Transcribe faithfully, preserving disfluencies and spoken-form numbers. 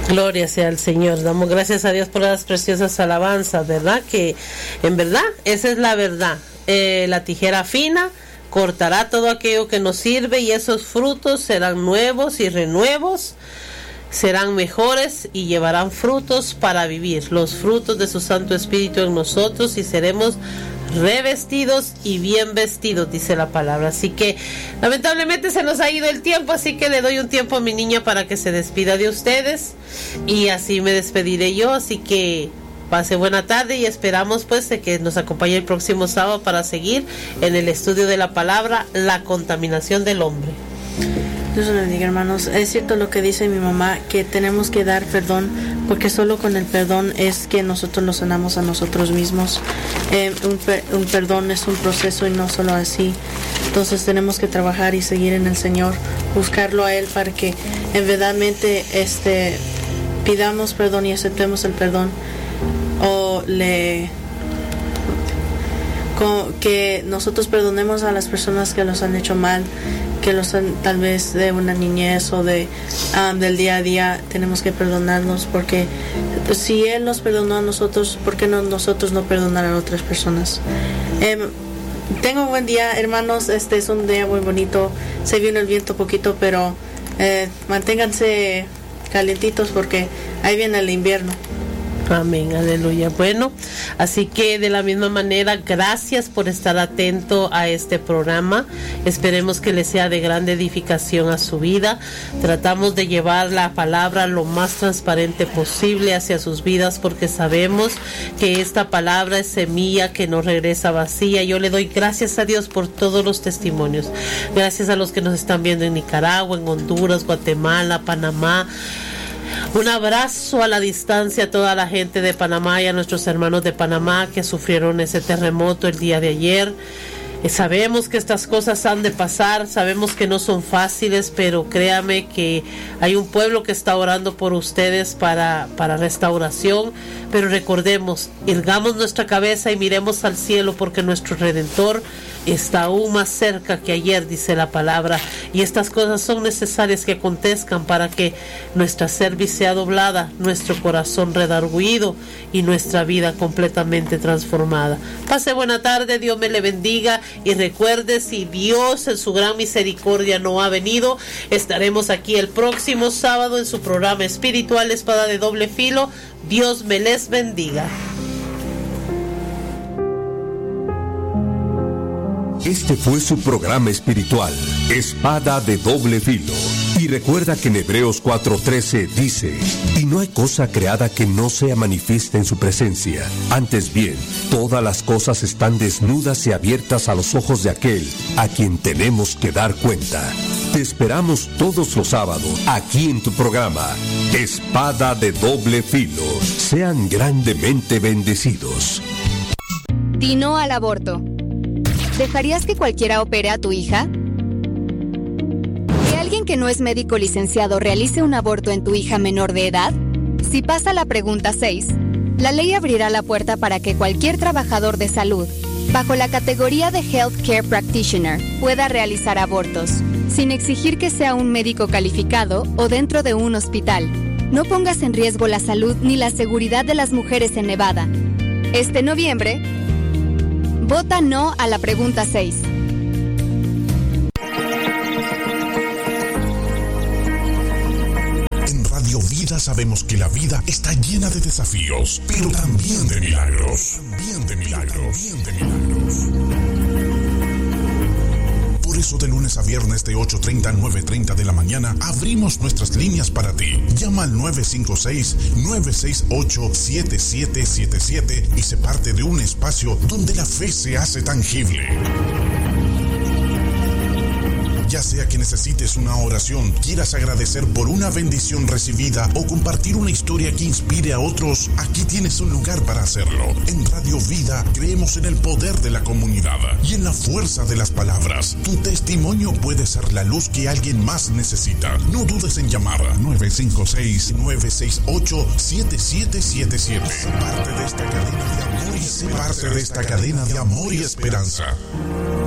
Gloria sea al Señor. Damos gracias a Dios por las preciosas alabanzas, ¿verdad? Que en verdad, esa es la verdad. Eh, la tijera fina cortará todo aquello que nos sirve y esos frutos serán nuevos y renuevos, serán mejores y llevarán frutos para vivir, los frutos de su Santo Espíritu en nosotros, y seremos revestidos y bien vestidos, dice la palabra. Así que lamentablemente se nos ha ido el tiempo, así que le doy un tiempo a mi niña para que se despida de ustedes, y así me despediré yo. Así que pase buena tarde y esperamos pues de que nos acompañe el próximo sábado para seguir en el estudio de la palabra, la contaminación del hombre. Dios les bendiga, hermanos. Es cierto lo que dice mi mamá, que tenemos que dar perdón, porque solo con el perdón es que nosotros nos sanamos a nosotros mismos. Eh, un, pe- un perdón es un proceso y no solo así. Entonces tenemos que trabajar y seguir en el Señor, buscarlo a Él para que en verdaderamente este, pidamos perdón y aceptemos el perdón, o le con, que nosotros perdonemos a las personas que nos han hecho mal, que los han, tal vez de una niñez o de um, del día a día. Tenemos que perdonarnos, porque si Él nos perdonó a nosotros, ¿por qué no nosotros no perdonar a otras personas? Eh, tengo un buen día, hermanos. Este es un día muy bonito. Se vino el viento poquito, pero eh, manténganse calientitos porque ahí viene el invierno. Amén, aleluya. Bueno, así que de la misma manera, gracias por estar atento a este programa. Esperemos que le sea de grande edificación a su vida. Tratamos de llevar la palabra lo más transparente posible hacia sus vidas, porque sabemos que esta palabra es semilla que no regresa vacía. Yo le doy gracias a Dios por todos los testimonios. Gracias a los que nos están viendo en Nicaragua, en Honduras, Guatemala, Panamá. Un abrazo a la distancia a toda la gente de Panamá y a nuestros hermanos de Panamá que sufrieron ese terremoto el día de ayer. Eh, sabemos que estas cosas han de pasar, sabemos que no son fáciles, pero créame que hay un pueblo que está orando por ustedes para, para restauración. Pero recordemos, ergamos nuestra cabeza y miremos al cielo, porque nuestro Redentor está aún más cerca que ayer, dice la palabra, y estas cosas son necesarias que acontezcan para que nuestra cerviz sea doblada, nuestro corazón redarguido y nuestra vida completamente transformada. Pase buena tarde, Dios me le bendiga, y recuerde, si Dios en su gran misericordia no ha venido, estaremos aquí el próximo sábado en su programa espiritual Espada de Doble Filo. Dios me les bendiga. Este fue su programa espiritual, Espada de Doble Filo. Y recuerda que en Hebreos cuatro trece dice: y no hay cosa creada que no sea manifiesta en su presencia. Antes bien, todas las cosas están desnudas y abiertas a los ojos de aquel a quien tenemos que dar cuenta. Te esperamos todos los sábados, aquí en tu programa, Espada de Doble Filo. Sean grandemente bendecidos. Di no al aborto. ¿Dejarías que cualquiera opere a tu hija? ¿Que alguien que no es médico licenciado realice un aborto en tu hija menor de edad? Si pasa la pregunta seis, la ley abrirá la puerta para que cualquier trabajador de salud, bajo la categoría de Healthcare Practitioner, pueda realizar abortos, sin exigir que sea un médico calificado o dentro de un hospital. No pongas en riesgo la salud ni la seguridad de las mujeres en Nevada. Este noviembre, vota no a la pregunta seis. En Radio Vida sabemos que la vida está llena de desafíos, pero también de milagros. También de milagros. También de milagros. Por eso de lunes a viernes de ocho treinta a nueve treinta de la mañana abrimos nuestras líneas para ti. Llama al nueve cinco seis, nueve seis ocho, siete siete siete siete y sé parte de un espacio donde la fe se hace tangible. Ya sea que necesites una oración, quieras agradecer por una bendición recibida o compartir una historia que inspire a otros, aquí tienes un lugar para hacerlo. En Radio Vida creemos en el poder de la comunidad y en la fuerza de las palabras. Tu testimonio puede ser la luz que alguien más necesita. No dudes en llamar nueve cinco seis, nueve seis ocho, siete siete siete siete. Sé parte de esta cadena de amor y sé parte de esta cadena de amor y esperanza.